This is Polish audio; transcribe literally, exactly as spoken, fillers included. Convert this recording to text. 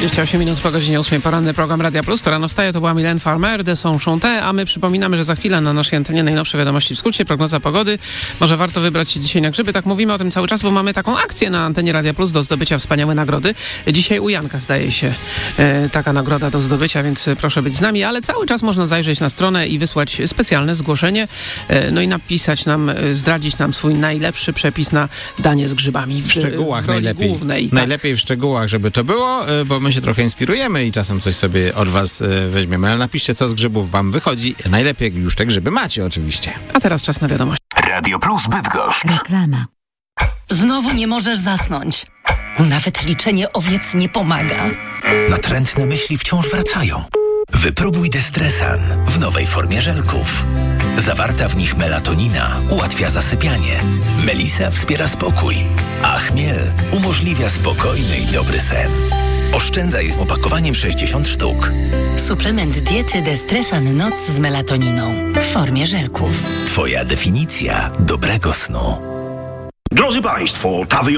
dwadzieścia osiem minut po godzinie ósmej, poranny program Radia Plus. To rano wstaje, to była Mylène Farmer, de są Chanté, a my przypominamy, że za chwilę na naszej antenie najnowsze wiadomości w skrócie, prognoza pogody. Może warto wybrać się dzisiaj na grzyby, tak mówimy o tym cały czas, bo mamy taką akcję na antenie Radia Plus do zdobycia wspaniałe nagrody. Dzisiaj u Janka zdaje się e, taka nagroda do zdobycia, więc proszę być z nami, ale cały czas można zajrzeć na stronę i wysłać specjalne zgłoszenie, e, no i napisać nam, e, zdradzić nam swój najlepszy przepis na danie z grzybami. W, w szczegółach w roli najlepiej. Głównej, tak. Najlepiej w szczegółach, żeby to było, bo my się trochę inspirujemy i czasem coś sobie od was weźmiemy. Ale napiszcie, co z grzybów wam wychodzi. Najlepiej, jak już te grzyby macie oczywiście. A teraz czas na wiadomość. Radio Plus Bydgoszcz. Reklama. Znowu nie możesz zasnąć. Nawet liczenie owiec nie pomaga. Natrętne myśli wciąż wracają. Wypróbuj Destresan w nowej formie żelków. Zawarta w nich melatonina ułatwia zasypianie. Melisa wspiera spokój, a chmiel umożliwia spokojny i dobry sen. Oszczędzaj z opakowaniem sześćdziesiąt sztuk. Suplement diety Destresan Noc z melatoniną w formie żelków. Twoja definicja dobrego snu. Drodzy Państwo, ta